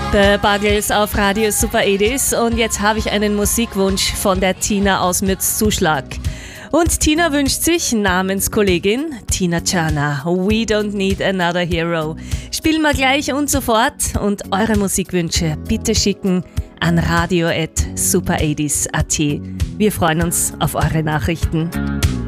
The Buggles auf Radio Super 80s und jetzt habe ich einen Musikwunsch von der Tina aus Mützzuschlag. Und Tina wünscht sich Namenskollegin Tina Turner, We Don't Need Another Hero. Spielen wir gleich und sofort und eure Musikwünsche bitte schicken an radio@super80s.at. Wir freuen uns auf eure Nachrichten.